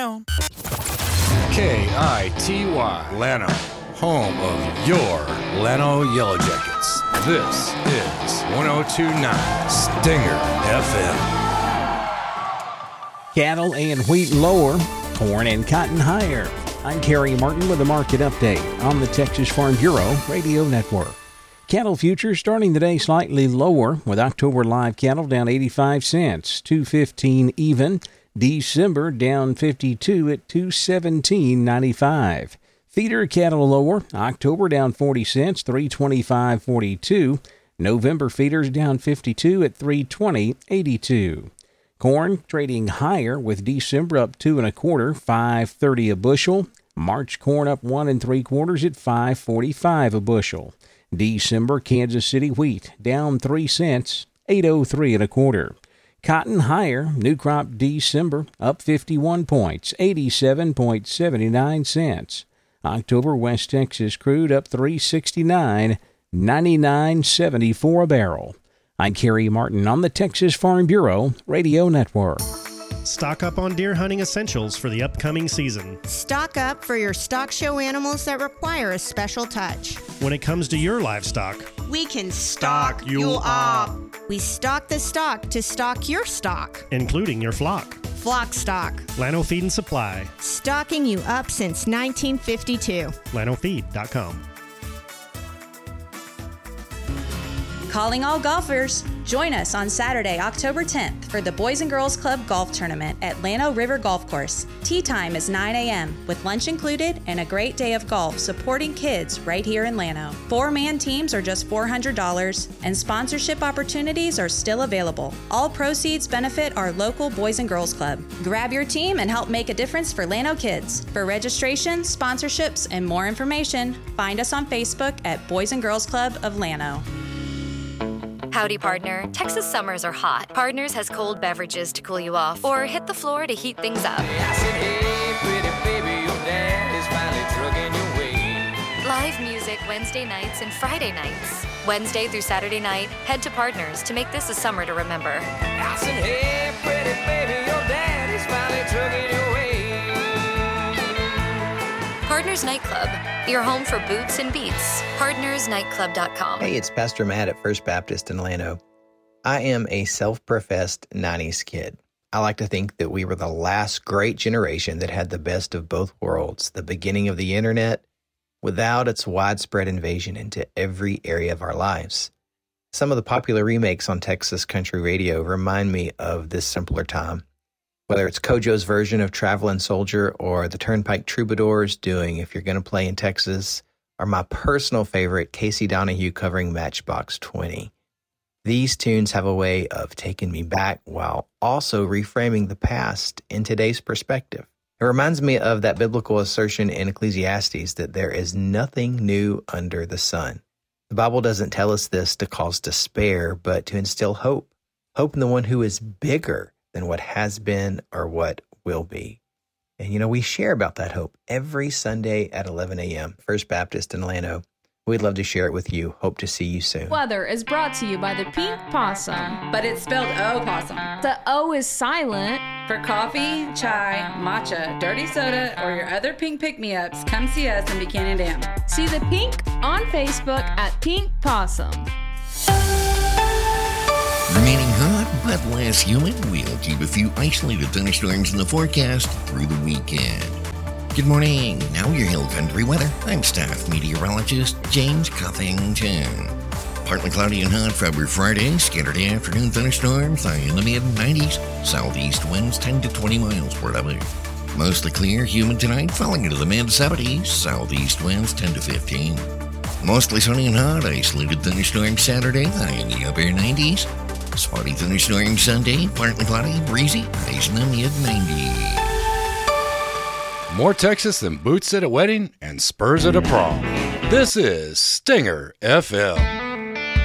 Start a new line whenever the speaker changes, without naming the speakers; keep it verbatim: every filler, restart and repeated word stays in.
K I T Y, Llano, home of your Llano Yellow Jackets. This is one oh two point nine Stinger F M.
Cattle and wheat lower, corn and cotton higher. I'm Kerry Martin with a market update on the Texas Farm Bureau Radio Network. Cattle futures starting the day slightly lower, with October live cattle down eighty-five cents, two fifteen even. December down fifty-two at two seventeen ninety-five. Feeder cattle lower, October down forty cents, three twenty-five forty-two. November feeders down fifty-two at three twenty eighty-two. Corn trading higher, with December up two and a quarter, five thirty a bushel. March corn up one and three quarters at five forty-five a bushel. December Kansas City wheat down three cents, eight oh three and a quarter. Cotton higher, new crop December up fifty-one points, eighty-seven seventy-nine cents. October West Texas crude up three sixty-nine, ninety-nine seventy-four a barrel. I'm Kerry Martin on the Texas Farm Bureau Radio Network.
Stock up on deer hunting essentials for the upcoming season.
Stock up for your stock show animals that require a special touch.
When it comes to your livestock,
we can stock you up. We stock the stock to stock your stock,
including your flock.
Flock Stock.
Llano Feed and Supply.
Stocking you up since nineteen fifty-two.
llano feed dot com.
Calling all golfers. Join us on Saturday, October tenth for the Boys and Girls Club Golf Tournament at Llano River Golf Course. Tee time is nine a.m. with lunch included and a great day of golf supporting kids right here in Llano. Four-man teams are just four hundred dollars and sponsorship opportunities are still available. All proceeds benefit our local Boys and Girls Club. Grab your team and help make a difference for Llano kids. For registration, sponsorships, and more information, find us on Facebook at Boys and Girls Club of Llano.
Howdy, partner. Texas summers are hot. Partners has cold beverages to cool you off, or hit the floor to heat things up.
I said, hey, pretty baby, your dad is finally trucking your way.
Live music Wednesday nights and Friday nights. Wednesday through Saturday night, head to Partners to make this a summer to remember.
I said, hey, pretty baby, your dad is finally trucking your way.
Partners Nightclub, your home for boots and beats. partners nightclub dot com.
Hey, it's Pastor Matt at First Baptist in Llano. I am a self-professed nineties kid. I like to think that we were the last great generation that had the best of both worlds, the beginning of the internet, without its widespread invasion into every area of our lives. Some of the popular remakes on Texas country radio remind me of this simpler time. Whether it's Kojo's version of Travelin' Soldier or the Turnpike Troubadours doing If You're Gonna Play in Texas, or my personal favorite, Casey Donahue covering Matchbox twenty. These tunes have a way of taking me back while also reframing the past in today's perspective. It reminds me of that biblical assertion in Ecclesiastes that there is nothing new under the sun. The Bible doesn't tell us this to cause despair, but to instill hope. Hope in the one who is bigger than what has been or what will be. And, you know, we share about that hope every Sunday at eleven a.m. First Baptist in Llano. We'd love to share it with you. Hope to see you soon.
Weather is brought to you by the Pink Possum.
But it's spelled O-Possum.
The O is silent.
For coffee, chai, matcha, dirty soda, or your other pink pick-me-ups, come see us in Buchanan Dam.
See the pink on Facebook at Pink Possum.
Remaining hot but less humid, we'll keep a few isolated thunderstorms in the forecast through the weekend. Good morning. Now your Hill Country weather. I'm staff meteorologist James Cuffington. Partly cloudy and hot for Friday. Scattered afternoon thunderstorms, high in the mid nineties. Southeast winds ten to twenty miles per hour. Mostly clear, humid tonight, falling into the mid seventies. Southeast winds ten to fifteen. Mostly sunny and hot. Isolated thunderstorms Saturday, high in the upper nineties. Spotty thunderstorm Sunday, partly cloudy, breezy, highs in the mid nineties.
More Texas than boots at a wedding and spurs at a prom. This is Stinger F M.